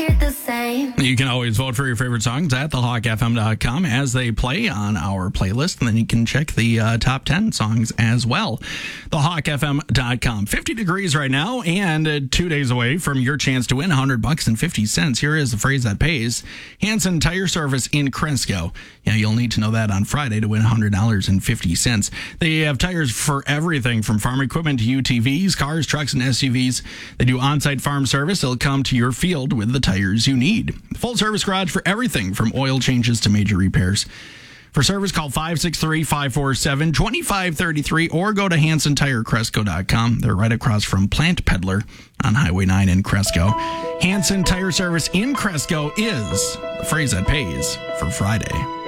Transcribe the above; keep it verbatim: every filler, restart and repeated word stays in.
hear the same. You can always vote for your favorite songs at the hawk f m dot com as they play on our playlist, and then you can check the uh, top ten songs as well. the hawk f m dot com. fifty degrees right now, and uh, two days away from your chance to win one hundred bucks and fifty cents. Here is the phrase that pays. Hanson Tire Service in Cresco. Yeah, you'll need to know that on Friday to win one hundred dollars and fifty cents. They have tires for everything from farm equipment to U T Vs, cars, trucks, and S U Vs. They do on-site farm service. They'll come to your field with the tires you need. Full service garage for everything from oil changes to major repairs. For service, call five six three, five four seven, two five three three or go to hanson tire cresco dot com. They're right across from Plant Peddler on Highway nine in Cresco. Hanson Tire Service in Cresco is the phrase that pays for Friday.